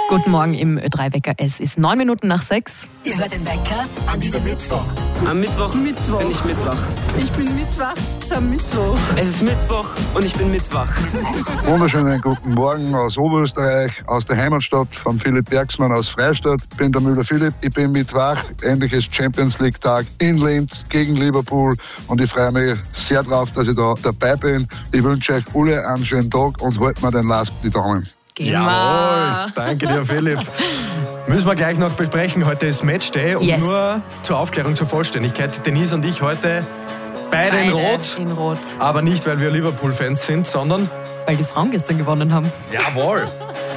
Guten Morgen im Ö3-Wecker. Es ist 9 Minuten nach 6. Ihr hört den Wecker an diesem Mittwoch. Am Mittwoch bin ich mitwach. Ich bin mitwach am Mittwoch. Es ist Mittwoch und ich bin mitwach. Wunderschönen guten Morgen aus Oberösterreich, aus der Heimatstadt von Philipp Bergsmann aus Freistadt. Ich bin der Müller Philipp, ich bin mitwach. Endlich ist Champions League Tag in Linz gegen Liverpool und ich freue mich sehr drauf, dass ich da dabei bin. Ich wünsche euch alle einen schönen Tag und haltet mir den Last die Daumen. Jawohl, danke dir, Philipp. Müssen wir gleich noch besprechen. Heute ist Matchday und nur zur Aufklärung, zur Vollständigkeit. Denise und ich heute beide in Rot. Aber nicht, weil wir Liverpool-Fans sind, sondern weil die Frauen gestern gewonnen haben. Jawohl.